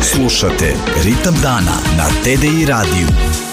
Slušate Ritam dana na TDI radiju.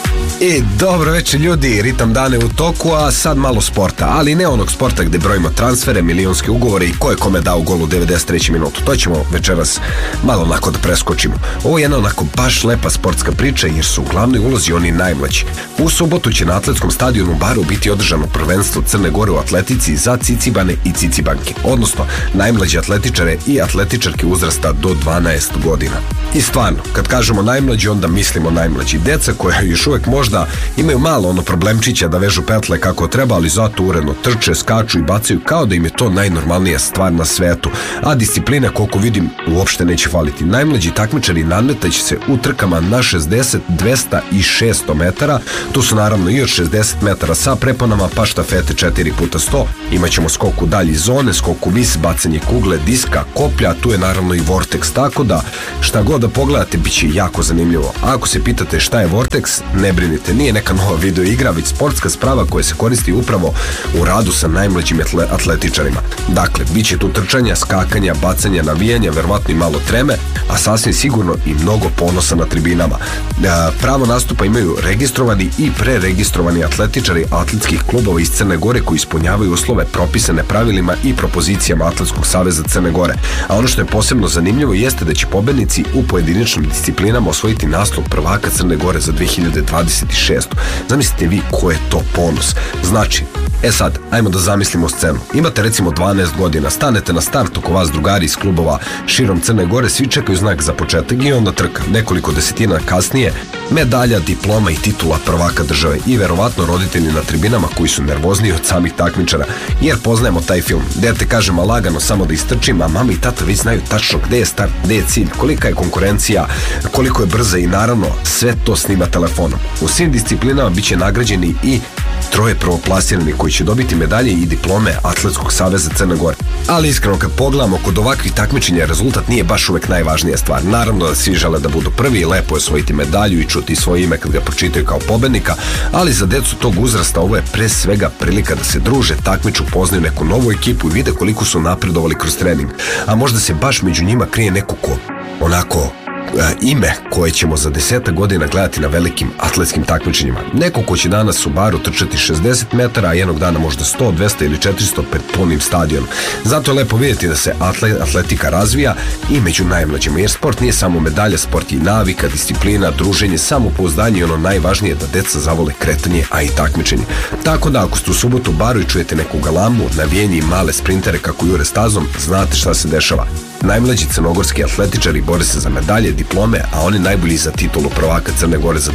Dobro večer ljudi, Ritam dana je u toku, a sad malo sporta, ali ne onog sporta gde brojimo transfere, milionske ugovore i ko je kome dao gol u 93. minutu. To ćemo večeras malo onako da preskočimo. Ovo je jedna onako baš lepa sportska priča jer su u glavnoj ulozi oni najmlađi. U subotu će na atletskom stadionu u Baru biti održano prvenstvo Crne Gore u atletici za cicibane i cicibanke, odnosno najmlađe atletičare i atletičarke uzrasta do 12 godina. I stvarno, kad kažemo najmlađi, onda mislimo najmlađi. Deca koja još uvek možda imaju malo ono problemčića da vežu petle kako treba, ali zato uredno trče, skaču i bacaju kao da im je to najnormalnija stvar na svetu. A disciplina, koliko vidim, uopšte neće faliti. Najmlađi takmičari nadmetaće se u trkama na 60, 200 i 600 metara. Tu su naravno i od 60 metara sa preponama, pa štafete 4x100. Imaćemo skok u dalji zone, skok u vis, bacanje kugle, diska, koplja, tu je naravno i Vortex, tako da šta god da pogledate bit će jako zanimljivo. A ako se pitate šta je Vortex, ne brinite, nije neka nova video igra, već sportska sprava koja se koristi upravo u radu sa najmlađim atletičarima. Dakle, bit će tu trčanja, skakanja, bacanja, navijanja, verovatno i malo treme, a sasvim sigurno i mnogo ponosa na tribinama. Pravo nastupa imaju registrovani i preregistrovani atletičari atletskih klubova iz Crne Gore koji ispunjavaju uslove propisane pravilima i propozicijama Atletskog saveza Crne Gore. A ono što je posebno zanimljivo jeste da će pobednici u pojedinačnim disciplinama osvojiti naslov prvaka Crne Gore za 2026. Zamislite vi ko je to ponos. Znači, sad, ajmo da zamislimo scenu. Imate recimo 12 godina, stanete na start, oko vas drugari iz klubova širom Crne Gore, svi čekaju znak za početak i onda trka. Nekoliko desetina kasnije, medalja, diploma i titula prvaka države i verovatno roditelji na tribinama koji su nervozniji od samih takmičara, jer poznajemo taj film. Dete kaže ma lagano samo da istrčim, a mama i tata već znaju tačno gde je start, gde je cilj, kolika je konkurencija, koliko je brza i naravno sve to snima telefonom. U svim disciplinama bit će nagrađeni i 3 prvoplasirani koji će dobiti medalje i diplome Atletskog saveza Crne Gore. Ali iskreno kad pogledamo, kod ovakvih takmičenja rezultat nije baš uvek najvažnija stvar. Naravno da svi žele da budu prvi i lepo je osvojiti medalju i čuti svoje ime kad ga pročitaju kao pobednika, ali za decu tog uzrasta ovo je pre svega prilika da se druže, takmiču, poznaju neku novu ekipu i vide koliko su napredovali kroz trening. A možda se baš među njima krije neko ko onako ime koje ćemo za 10 godina gledati na velikim atletskim takmičenjima. Neko ko će danas u Baru trčati 60 metara, a jednog dana možda 100, 200 ili 400 pred punim stadionom. Zato je lepo vidjeti da se atletika razvija i među najmlađima, jer sport nije samo medalja, sport je i navika, disciplina, druženje, samopouzdanje i ono najvažnije da deca zavole kretanje, a i takmičenje. Tako da ako ste u subotu u Baru i čujete neku galamu, navijanje i male sprintere kako jure stazom, znate šta se dešava. Najmlađi crnogorski atletičari bore se za medalje, diplome, a oni najbolji za titulu prvaka Crne Gore za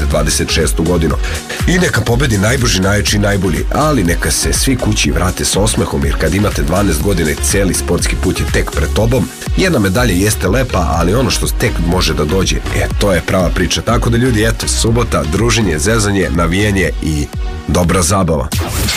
2026. godinu. I neka pobedi najbrži, najjači i najbolji, ali neka se svi kući vrate s osmehom, jer kad imate 12 godina i cijeli sportski put je tek pred tobom, jedna medalja jeste lepa, ali ono što tek može da dođe, to je prava priča. Tako da ljudi, subota, druženje, zezanje, navijanje i dobra zabava.